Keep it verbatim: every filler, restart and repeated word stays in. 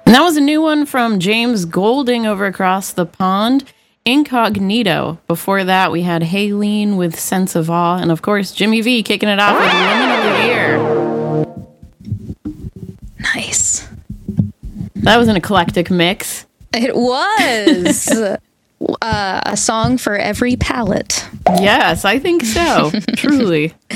And that was a new one from James Golding over across the pond, Incognito. Before that, we had Haylene with Sense of Awe. And of course, Jimmy V kicking it off with Woman of the Year. Nice. That was an eclectic mix. It was. uh, a song for every palate. Yes, I think so. Truly.